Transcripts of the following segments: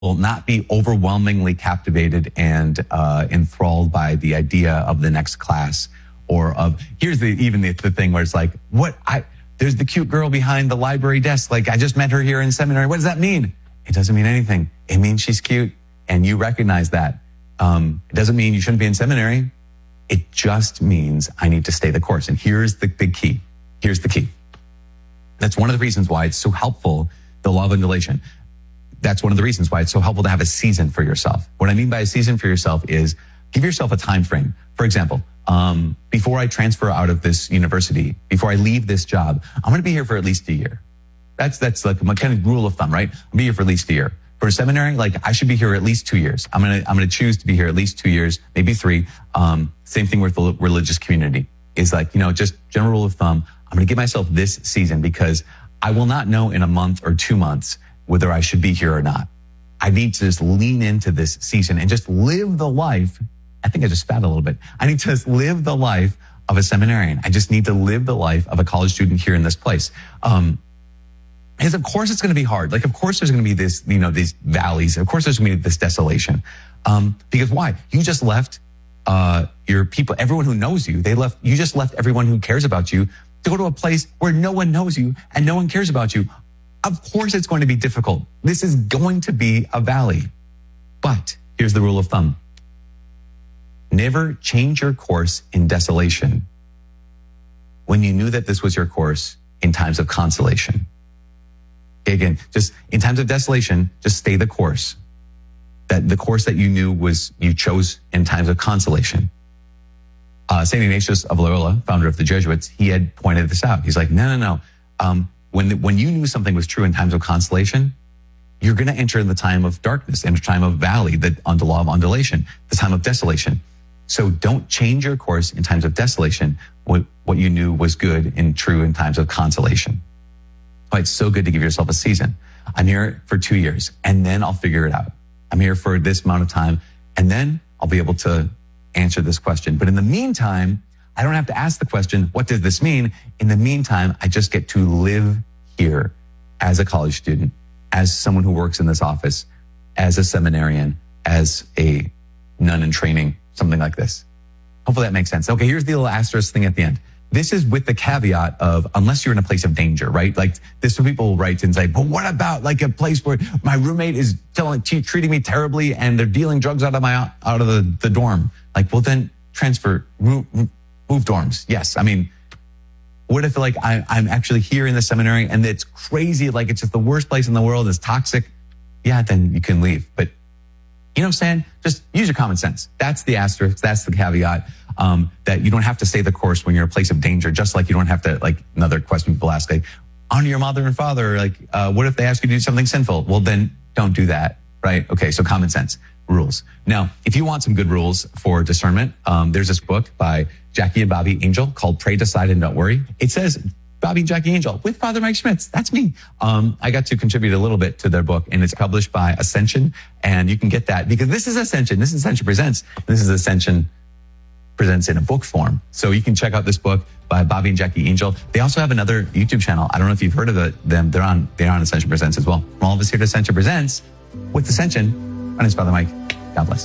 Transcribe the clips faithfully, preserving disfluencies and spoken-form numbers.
will not be overwhelmingly captivated and uh, enthralled by the idea of the next class or of, here's the even the, the thing where it's like, what, I, there's the cute girl behind the library desk. Like, I just met her here in seminary. What does that mean? It doesn't mean anything. It means she's cute and you recognize that. Um, it doesn't mean you shouldn't be in seminary. It just means I need to stay the course. And here's the big key. Here's the key. That's one of the reasons why it's so helpful, the law of undulation. That's one of the reasons why it's so helpful to have a season for yourself. What I mean by a season for yourself is give yourself a time frame. For example, um, before I transfer out of this university, before I leave this job, I'm going to be here for at least a year. That's that's like my kind of rule of thumb, right? I'll be here for at least a year. For a seminary, like I should be here at least two years. I'm gonna I'm gonna choose to be here at least two years, maybe three. Um, same thing with the religious community. Is like, you know, just general rule of thumb. I'm gonna give myself this season because I will not know in a month or two months whether I should be here or not. I need to just lean into this season and just live the life. I think I just spat a little bit. I need to just live the life of a seminarian. I just need to live the life of a college student here in this place. Um, Because of course it's going to be hard. Like, of course there's going to be this, you know, these valleys. Of course there's going to be this desolation. Um, because why? You just left, uh, your people, everyone who knows you, they left, you just left everyone who cares about you to go to a place where no one knows you and no one cares about you. Of course it's going to be difficult. This is going to be a valley. But here's the rule of thumb. Never change your course in desolation when you knew that this was your course in times of consolation. Again, just in times of desolation, just stay the course. That the course that you knew was, you chose in times of consolation. Uh, Saint Ignatius of Loyola, founder of the Jesuits, he had pointed this out. He's like, no, no, no. Um, when, the, when you knew something was true in times of consolation, you're going to enter in the time of darkness, in the time of valley, the, on the law of undulation, the time of desolation. So don't change your course in times of desolation, what, what you knew was good and true in times of consolation. Why it's so good to give yourself a season. I'm here for two years and then I'll figure it out. I'm here for this amount of time and then I'll be able to answer this question. But in the meantime, I don't have to ask the question, what does this mean? In the meantime, I just get to live here as a college student, as someone who works in this office, as a seminarian, as a nun in training, something like this. Hopefully that makes sense. Okay, here's the little asterisk thing at the end. This is with the caveat of, unless you're in a place of danger, right? Like this, when people write and say, but what about like a place where my roommate is telling, treating me terribly and they're dealing drugs out of my, out of the, the dorm? Like, well then transfer, move, move dorms. Yes. I mean, what if like I, I'm actually here in the seminary and it's crazy, like it's just the worst place in the world, it's toxic. Yeah, then you can leave. But you know what I'm saying? Just use your common sense. That's the asterisk. That's the caveat. Um, that you don't have to stay the course when you're in a place of danger, just like you don't have to, like another question people ask, like, honor your mother and father. Like, uh, what if they ask you to do something sinful? Well, then don't do that, right? Okay, so common sense, rules. Now, if you want some good rules for discernment, um, there's this book by Jackie and Bobby Angel called Pray, Decide, and Don't Worry. It says Bobby and Jackie Angel with Father Mike Schmitz. That's me. Um, I got to contribute a little bit to their book, and it's published by Ascension. And you can get that because this is Ascension. This is Ascension Presents. This is Ascension Presents in a book form. So you can check out this book by Bobby and Jackie Angel. They also have another YouTube channel. I don't know if you've heard of the, them. They're on, they're on Ascension Presents as well. From all of us here to Ascension Presents with Ascension. My name is Father Mike. God bless.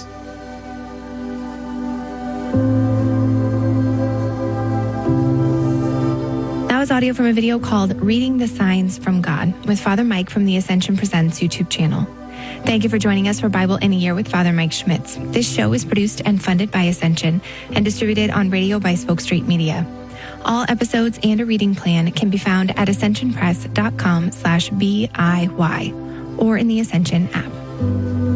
That was audio from a video called Reading the Signs from God with Father Mike from the Ascension Presents YouTube channel. Thank you for joining us for Bible in a Year with Father Mike Schmitz. This show is produced and funded by Ascension and distributed on radio by Spoke Street Media. All episodes and a reading plan can be found at ascensionpress.com slash B I Y or in the Ascension app.